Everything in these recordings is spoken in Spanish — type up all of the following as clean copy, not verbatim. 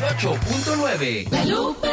98.9. La Lupe.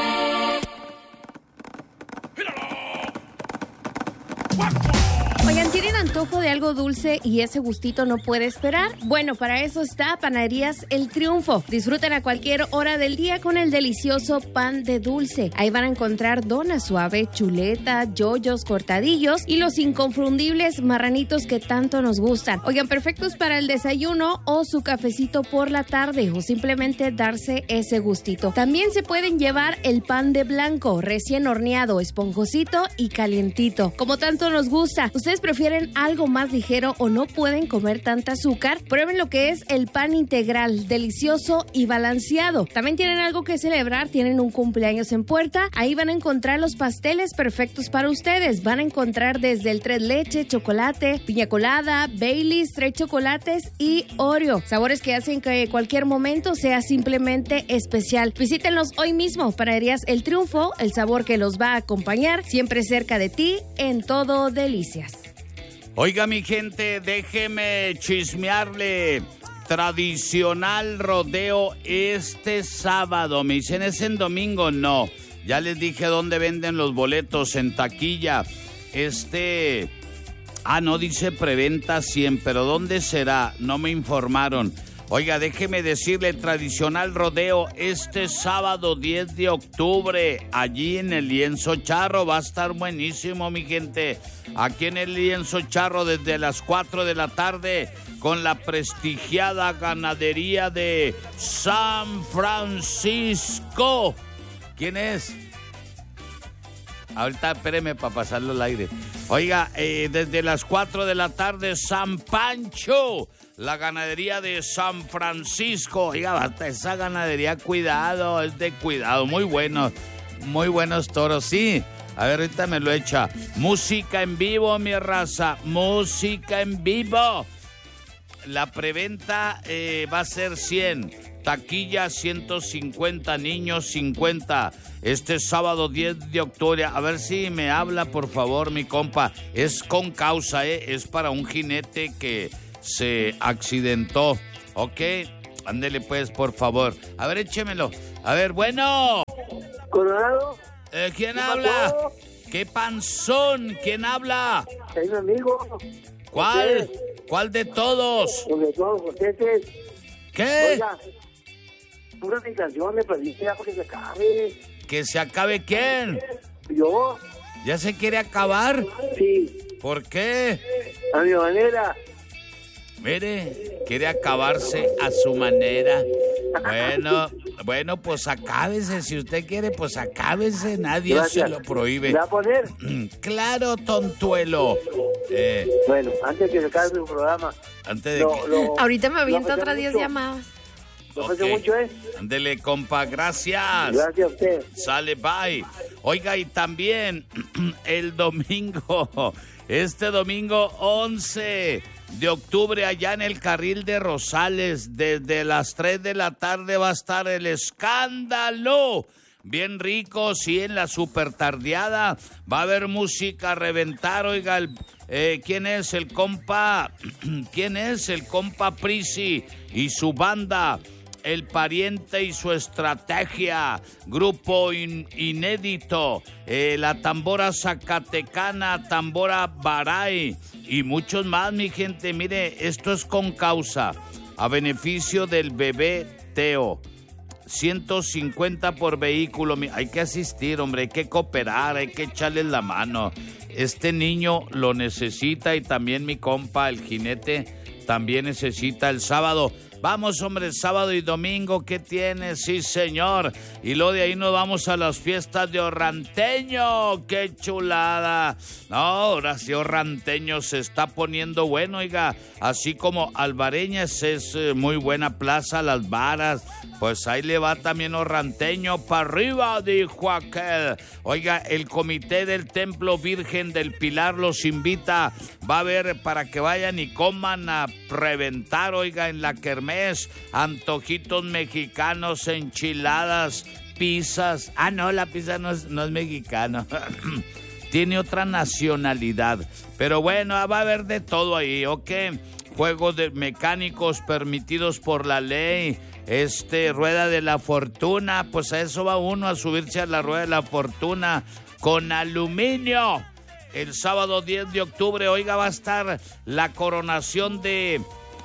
Oigan, ¿tienen antojo de algo dulce y ese gustito no puede esperar? Bueno, para eso está Panaderías El Triunfo. Disfruten a cualquier hora del día con el delicioso pan de dulce. Ahí van a encontrar dona suave, chuleta, yoyos, cortadillos y los inconfundibles marranitos que tanto nos gustan. Oigan, perfectos para el desayuno o su cafecito por la tarde o simplemente darse ese gustito. También se pueden llevar el pan de blanco, recién horneado, esponjosito y calientito, como tanto nos gusta. ¿Ustedes prefieren algo más ligero o no pueden comer tanta azúcar? Prueben lo que es el pan integral, delicioso y balanceado. También tienen algo que celebrar, tienen un cumpleaños en puerta. Ahí van a encontrar los pasteles perfectos para ustedes. Van a encontrar desde el tres leche, chocolate, piña colada, Baileys, 3 chocolates y Oreo. Sabores que hacen que cualquier momento sea simplemente especial. Visítenlos hoy mismo. Panaderías El Triunfo, el sabor que los va a acompañar siempre cerca de ti en todo Delicias. Oiga, mi gente, déjeme chismearle. Tradicional rodeo este sábado. Me dicen, ¿es en domingo? No. Ya les dije dónde venden los boletos, en taquilla. No dice preventa 100, pero ¿dónde será? No me informaron. Oiga, déjeme decirle, tradicional rodeo este sábado 10 de octubre, allí en el Lienzo Charro, va a estar buenísimo, mi gente. Aquí en el Lienzo Charro desde las 4 de la tarde con la prestigiada ganadería de San Francisco. ¿Quién es? Ahorita espéreme para pasarlo al aire. Oiga, desde las 4 de la tarde, San Pancho, la ganadería de San Francisco. Oiga, hasta esa ganadería, cuidado, es de cuidado. Muy buenos toros, sí. A ver, ahorita me lo echa. Música en vivo, mi raza, música en vivo. La preventa va a ser 100. Taquilla 150, niños 50. Este sábado 10 de octubre. A ver si me habla, por favor, mi compa. Es con causa, es para un jinete que se accidentó. Ok, ándele pues, por favor. A ver, échemelo. A ver, bueno. Colorado. ¿Quién habla? Pasó? ¿Qué panzón? ¿Quién habla? Es mi amigo. ¿Cuál? ¿Cuál de todos? De todos ustedes. ¿Qué? Oiga, una canción me pediste ya porque se acabe. ¿Que se acabe quién? ¿Yo? ¿Ya se quiere acabar? Sí. ¿Por qué? A mi manera. Mire, quiere acabarse a su manera. Bueno, pues acábese. Si usted quiere, pues acábese. Nadie Gracias. se lo prohíbe. ¿Me va a poner? Claro, tontuelo. Bueno, antes que se acabe su programa. Antes de Ahorita me aviento aprecio otras 10 mucho. llamadas. Lo aprecio mucho, Ándele, compa, gracias. Gracias a usted. Sale, bye. Oiga, y también el domingo, este domingo 11 de octubre, allá en el Carril de Rosales, desde las 3 de la tarde va a estar el escándalo. Bien rico, sí, en la super tardeada. Va a haber música a reventar, oiga, ¿quién es el compa? ¿Quién es el compa Prisi y su banda? El Pariente y su estrategia, grupo inédito, la tambora zacatecana, tambora Baray y muchos más, mi gente. Mire, esto es con causa, a beneficio del bebé Teo. 150 por vehículo. Hay que asistir, hombre, hay que cooperar, hay que echarles la mano. Este niño lo necesita y también mi compa, el jinete, también necesita el sábado. Vamos, hombre, sábado y domingo, ¿qué tiene? Sí, señor. Y luego de ahí nos vamos a las fiestas de Orranteño. ¡Qué chulada! No, ahora sí Orranteño se está poniendo bueno, oiga. Así como Alvareñas es muy buena plaza, Las Varas. Pues ahí le va también Orranteño para arriba, dijo aquel. Oiga, el Comité del Templo Virgen del Pilar los invita. Va a haber para que vayan y coman a reventar, oiga, en la kermés. Antojitos mexicanos, enchiladas, pizzas. Ah, no, la pizza no es mexicana. Tiene otra nacionalidad. Pero bueno, va a haber de todo ahí, ¿ok? Juegos de mecánicos permitidos por la ley. rueda de la fortuna. Pues a eso va uno, a subirse a la rueda de la fortuna con aluminio. El sábado 10 de octubre, oiga, va a estar la coronación de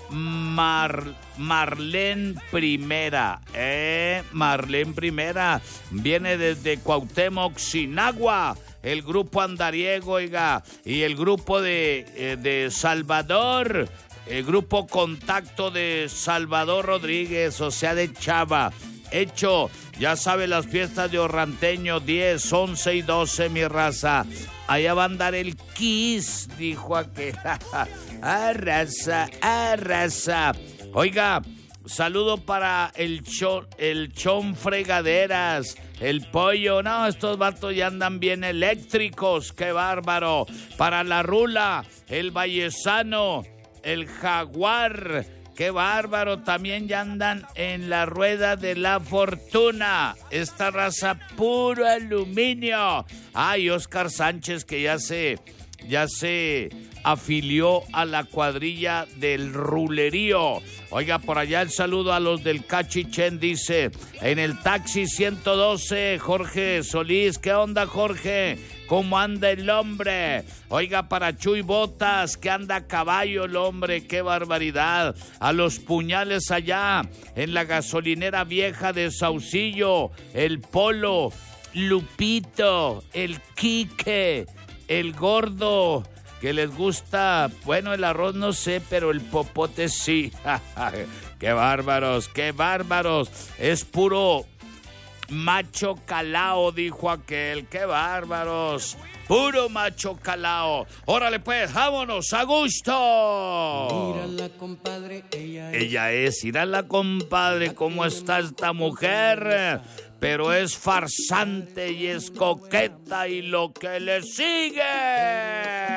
Marlene Primera. Marlene Primera viene desde Cuauhtémoc, Sinagua. El grupo andariego, oiga, y el grupo de Salvador, el grupo Contacto de Salvador Rodríguez, o sea, de Chava. Hecho, ya sabe, las fiestas de Orranteño, 10, 11 y 12, mi raza. Allá va a andar el Kiss, dijo aquel. Arrasa. Oiga, saludo para el Chon Fregaderas, el Pollo. No, estos vatos ya andan bien eléctricos, qué bárbaro. Para la Rula, el Vallesano, el Jaguar, qué bárbaro. También ya andan en la rueda de la fortuna. Esta raza puro aluminio. Ay, Oscar Sánchez, que ya se afilió a la cuadrilla del rulerío. Oiga, por allá el saludo a los del Cachichén, dice, en el taxi 112, Jorge Solís. ¿Qué onda, Jorge? ¿Cómo anda el hombre? Oiga, para Chuy Botas, que anda a caballo el hombre, qué barbaridad. A los Puñales allá, en la gasolinera vieja de Saucillo, el Polo, Lupito, el Quique, el Gordo, que les gusta, bueno, el arroz no sé, pero el popote sí. ¡Qué bárbaros, qué bárbaros! Es puro macho calao, dijo aquel. ¡Qué bárbaros! Puro macho calao. Órale pues, vámonos, a gusto. Mírala, compadre, Ella es, mírala, compadre, cómo está esta mujer. Pero es farsante y es coqueta y lo que le sigue.